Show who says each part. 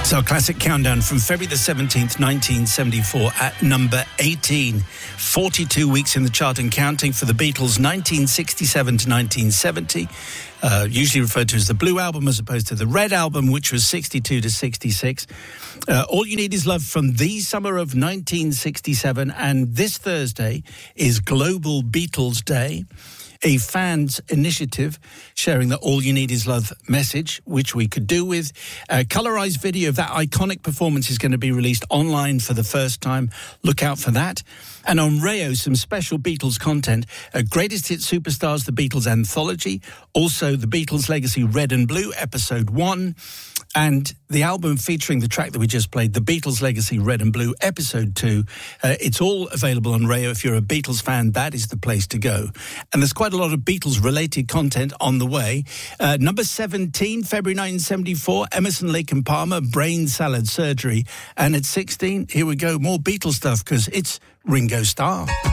Speaker 1: It's our classic countdown from February the 17th, 1974 at number 18. 42 weeks in the chart and counting for the Beatles, 1967 to 1970. Usually referred to as the Blue Album as opposed to the Red Album, which was 62 to 66. All You Need Is Love from the summer of 1967. And this Thursday is Global Beatles Day, a fans initiative sharing the All You Need Is Love message, which we could do with. A colorized video of that iconic performance is going to be released online for the first time. Look out for that. And on Rayo, some special Beatles content. Greatest Hit Superstars, the Beatles Anthology. Also, the Beatles Legacy Red and Blue, Episode 1. And the album featuring the track that we just played, The Beatles Legacy Red and Blue, Episode 2. It's all available on Rayo. If you're a Beatles fan, that is the place to go. And there's quite a lot of Beatles-related content on the way. Number 17, February 1974, Emerson, Lake and Palmer, Brain Salad Surgery. And at 16, here we go, more Beatles stuff, because it's Ringo Starr.